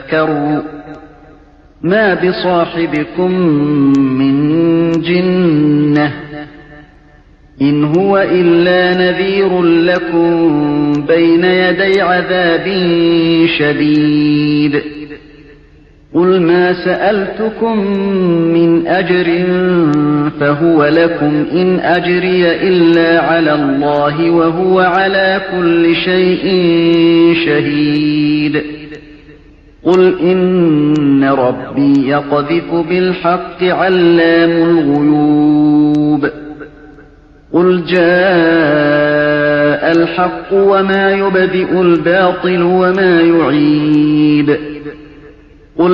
تذكروا ما بصاحبكم من جنة إن هو إلا نذير لكم بين يدي عذاب شديد قل ما سألتكم من أجر فهو لكم إن أجري إلا على الله وهو على كل شيء شهيد قل إن ربي يقذف بالحق علام الغيوب قل جاء الحق وما يبدئ الباطل وما يعيد